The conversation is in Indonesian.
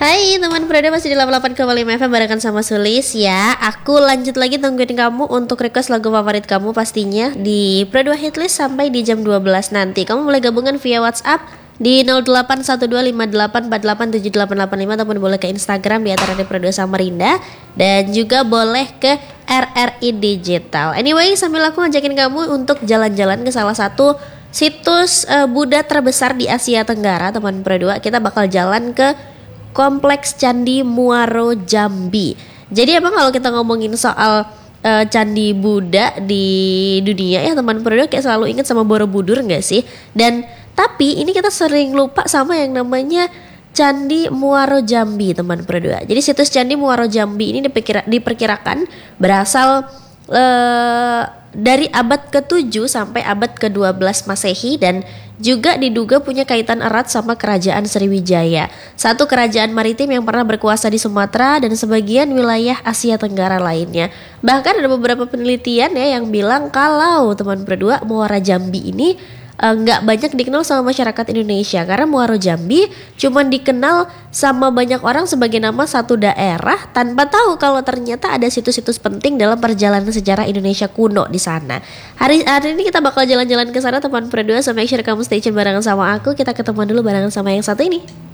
Hai teman Prada, masih di 88,5 FM barengan sama Sulis ya. Aku lanjut lagi tungguin kamu untuk request lagu favorit kamu pastinya di Prada Hitlist sampai di jam 12 nanti. Kamu boleh gabungan via WhatsApp di 081258487885 ataupun boleh ke Instagram di @Prada Samarinda dan juga boleh ke RRI Digital. Anyway, sambil aku ngajakin kamu untuk jalan-jalan ke salah satu situs Buddha terbesar di Asia Tenggara, teman Prada. Kita bakal jalan ke Kompleks Candi Muaro Jambi. Jadi emang kalau kita ngomongin soal Candi Buddha di dunia ya teman Prada, kayak selalu ingat sama Borobudur nggak sih? Dan tapi ini kita sering lupa sama yang namanya Candi Muaro Jambi, teman Prada. Jadi situs Candi Muaro Jambi ini diperkirakan berasal dari abad ke-7 sampai abad ke-12 Masehi dan juga diduga punya kaitan erat sama kerajaan Sriwijaya, satu kerajaan maritim yang pernah berkuasa di Sumatera dan sebagian wilayah Asia Tenggara lainnya. Bahkan ada beberapa penelitian ya yang bilang kalau teman Prada, Muara Jambi ini nggak banyak dikenal sama masyarakat Indonesia karena Muaro Jambi cuma dikenal sama banyak orang sebagai nama satu daerah tanpa tahu kalau ternyata ada situs-situs penting dalam perjalanan sejarah Indonesia kuno di sana. Hari ini kita bakal jalan-jalan ke sana teman Prada, so make sure kamu stay tune barengan sama aku. Kita ketemu dulu barengan sama yang satu ini.